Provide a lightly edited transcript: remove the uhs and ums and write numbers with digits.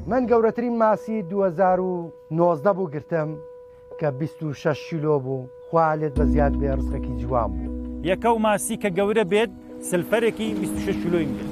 من گەورەترین ماسی 2019 بوو گرتم کە 26 کیلۆ بوو. خوا لێت بە زیاد بێ ڕزقێکی جوان بوو. یەکە و ماسی کە گەورە بێت سلفەرێکی 26 کیلۆی